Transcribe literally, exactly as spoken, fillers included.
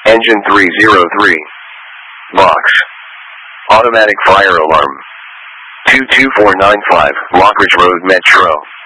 Engine three zero three. Box. Automatic fire alarm. two two four nine five, Lockridge Road, Metro.